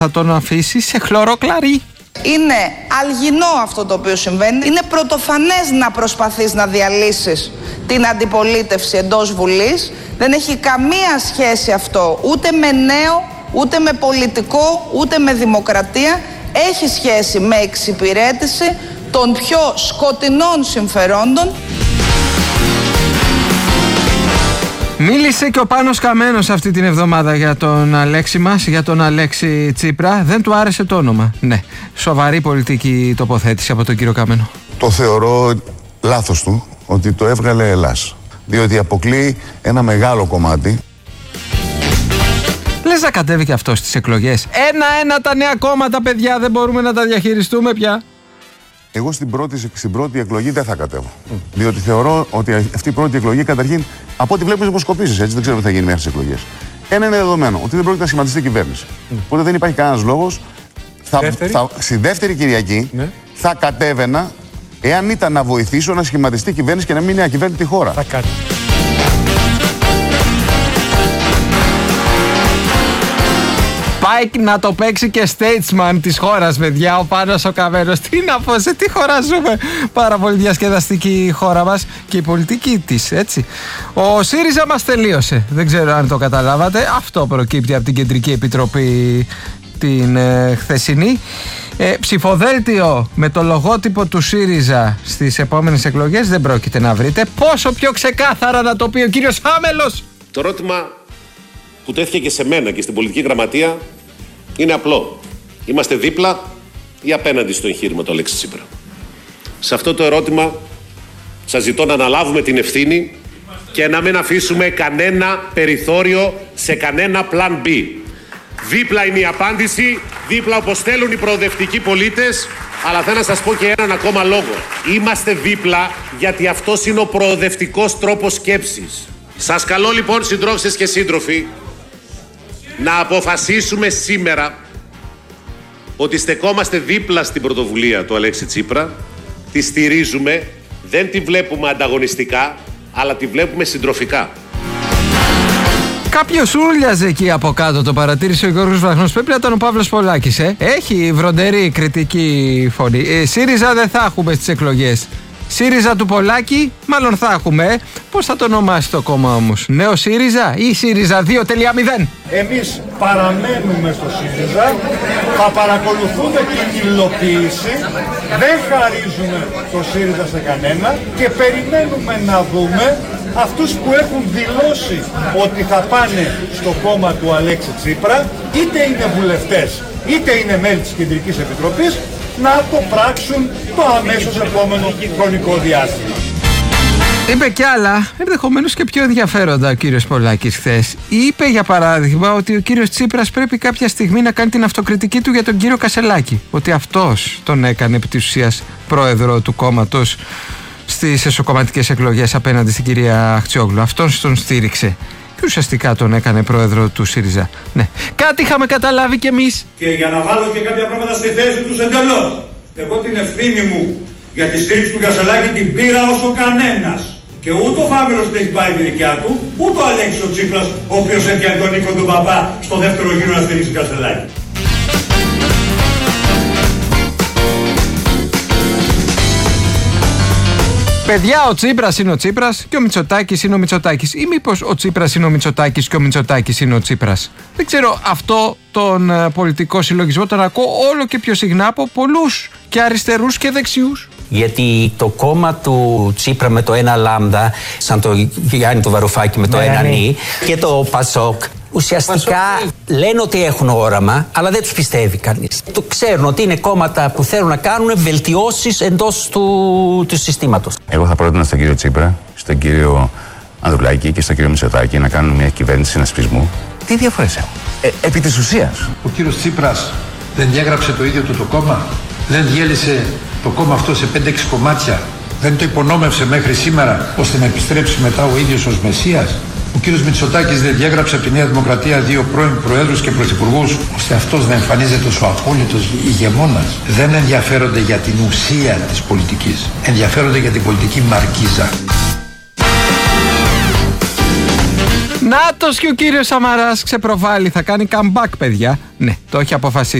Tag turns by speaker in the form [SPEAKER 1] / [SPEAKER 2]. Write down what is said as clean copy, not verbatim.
[SPEAKER 1] θα τον αφήσει σε χλωρό κλαρί.
[SPEAKER 2] Είναι αλγινό αυτό το οποίο συμβαίνει. Είναι πρωτοφανές να προσπαθείς να διαλύσεις την αντιπολίτευση εντός Βουλής. Δεν έχει καμία σχέση αυτό ούτε με νέο, ούτε με πολιτικό, ούτε με δημοκρατία. Έχει σχέση με εξυπηρέτηση των πιο σκοτεινών συμφερόντων.
[SPEAKER 1] Μίλησε και ο Πάνος Καμένος αυτή την εβδομάδα για τον Αλέξη μας, για τον Αλέξη Τσίπρα. Δεν του άρεσε το όνομα. Ναι, σοβαρή πολιτική τοποθέτηση από τον κύριο Καμένο.
[SPEAKER 3] Το θεωρώ λάθος του ότι το έβγαλε Ελλάς. Διότι αποκλείει ένα μεγάλο κομμάτι.
[SPEAKER 1] Λες να κατέβει και αυτό στις εκλογές. Ένα-ένα τα νέα κόμματα, παιδιά, δεν μπορούμε να τα διαχειριστούμε πια.
[SPEAKER 3] Εγώ στην πρώτη εκλογή δεν θα κατέβω. Διότι θεωρώ ότι αυτή η πρώτη εκλογή, καταρχήν, από ό,τι βλέπω δημοσκοπήσεις, έτσι δεν ξέρω τι θα γίνει μέχρι τις εκλογές. Ένα είναι δεδομένο, ότι δεν πρόκειται να σχηματιστεί κυβέρνηση. Οπότε δεν υπάρχει κανένας λόγος. Στη δεύτερη Κυριακή θα κατέβαινα, εάν ήταν να βοηθήσω να σχηματιστεί κυβέρνηση και να μην είναι ακυβέρνητη χώρα.
[SPEAKER 1] Πάει να το παίξει και statesman της χώρας, παιδιά, ο Πάνος ο Καμένος. Τι να πω, σε τι χώρα ζούμε. Πάρα πολύ διασκεδαστική η χώρα μας και η πολιτική της, έτσι. Ο ΣΥΡΙΖΑ μας τελείωσε. Δεν ξέρω αν το καταλάβατε. Αυτό προκύπτει από την Κεντρική Επιτροπή την χθεσινή. Ψηφοδέλτιο με το λογότυπο του ΣΥΡΙΖΑ στις επόμενες εκλογές δεν πρόκειται να βρείτε. Πόσο πιο ξεκάθαρα να το πει ο κύριος Άμελος.
[SPEAKER 4] Το ερώτημα που τέθηκε και σε μένα και στην πολιτική γραμματεία είναι απλό. Είμαστε δίπλα ή απέναντι στο εγχείρημα του Αλέξη Τσίπρα? Σε αυτό το ερώτημα σας ζητώ να αναλάβουμε την ευθύνη και να μην αφήσουμε κανένα περιθώριο σε κανένα plan B. Δίπλα είναι η απάντηση, δίπλα όπως θέλουν οι προοδευτικοί πολίτες, αλλά θέλω να σας πω και έναν ακόμα λόγο. Είμαστε δίπλα γιατί αυτός είναι ο προοδευτικός τρόπος σκέψης. Σας καλώ λοιπόν, συντρόφισσες και σύντροφοι, να αποφασίσουμε σήμερα ότι στεκόμαστε δίπλα στην πρωτοβουλία του Αλέξη Τσίπρα, τη στηρίζουμε, δεν τη βλέπουμε ανταγωνιστικά, αλλά τη βλέπουμε συντροφικά.
[SPEAKER 1] Κάποιος ούλιαζε εκεί από κάτω, το παρατήρησε ο Γιώργος Βραχνός. Πρέπει να ήταν ο Παύλος Πολάκης, Έχει βροντερή κριτική φωνή. ΣΥΡΙΖΑ δεν θα έχουμε στις εκλογές. ΣΥΡΙΖΑ του Πολάκη, μάλλον θα έχουμε. Πώς θα το ονομάσει το κόμμα όμως? Νέο ΣΥΡΙΖΑ ή ΣΥΡΙΖΑ 2.0?
[SPEAKER 5] Εμείς παραμένουμε στο ΣΥΡΙΖΑ, θα παρακολουθούμε την υλοποίηση, δεν χαρίζουμε το ΣΥΡΙΖΑ σε κανένα και περιμένουμε να δούμε αυτούς που έχουν δηλώσει ότι θα πάνε στο κόμμα του Αλέξη Τσίπρα, είτε είναι βουλευτές είτε είναι μέλη της Κεντρικής Επιτροπής, να το πράξουν το αμέσως επόμενο χρονικό διάστημα.
[SPEAKER 1] Είπε κι άλλα, ενδεχομένως και πιο ενδιαφέροντα ο κύριος Πολάκης χθες. Είπε για παράδειγμα ότι ο κύριος Τσίπρας πρέπει κάποια στιγμή να κάνει την αυτοκριτική του για τον κύριο Κασελάκη. Ότι αυτός τον έκανε επί της ουσίας πρόεδρο του κόμματος στις εσωκομματικές εκλογές απέναντι στην κυρία Αχτσιόγλου. Αυτός τον στήριξε και ουσιαστικά τον έκανε πρόεδρο του ΣΥΡΙΖΑ. Ναι, κάτι είχαμε καταλάβει κι εμείς.
[SPEAKER 6] Και για να βάλω και κάποια πράγματα στη θέση τους εντελώς. Εγώ την ευθύνη μου για τη στήριξη του Κασελάκη την πήρα όσο κανένας. Και ούτε ο Φάβελος δεν έχει πάει τη δικιά του, ούτε ο Αλέξης ο Τσίπρας, ο οποίος έπιανε τον Νίκο του Παπά στο δεύτερο γύρο να στηρίξει Κασελάκη.
[SPEAKER 1] Παιδιά, ο Τσίπρας είναι ο Τσίπρας και ο Μητσοτάκης είναι ο Μητσοτάκης. Ή μήπως ο Τσίπρας είναι ο Μητσοτάκης και ο Μητσοτάκης είναι ο Τσίπρας? Δεν ξέρω, αυτό τον πολιτικό συλλογισμό τον ακούω όλο και πιο συχνά από πολλούς και αριστερούς και δεξιούς.
[SPEAKER 7] Γιατί το κόμμα του Τσίπρα με το ένα λάμδα, σαν το Γιάννη του Βαρουφάκη με το ένα νι, και το Πασόκ, ουσιαστικά λένε ότι έχουν όραμα, αλλά δεν τους πιστεύει κανείς. Το ξέρουν ότι είναι κόμματα που θέλουν να κάνουν βελτιώσεις εντός του συστήματος.
[SPEAKER 8] Εγώ θα πρότεινα στον κύριο Τσίπρα, στον κύριο Ανδρουλάκη και στον κύριο Μητσοτάκη να κάνουν μια κυβέρνηση συνασπισμού. Τι διαφορές έχουν? Επί της ουσίας.
[SPEAKER 9] Ο κύριος Τσίπρας δεν διάγραψε το ίδιο του το κόμμα, δεν διέλυσε το κόμμα αυτό σε 5-6 κομμάτια, δεν το υπονόμευσε μέχρι σήμερα ώστε να επιστρέψει μετά ο ίδιος ως Μεσσίας. Ο κύριος Μητσοτάκης δεν διάγραψε από τη Νέα Δημοκρατία 2 πρώην προέδρους και πρωθυπουργούς ώστε αυτός να εμφανίζεται ως ο απόλυτος ηγεμόνας. Δεν ενδιαφέρονται για την ουσία της πολιτικής, ενδιαφέρονται για την πολιτική μαρκίζα.
[SPEAKER 1] Νάτος και ο κύριος Σαμαράς ξεπροβάλλει, θα κάνει comeback, παιδιά. Ναι, το έχει αποφασίσει.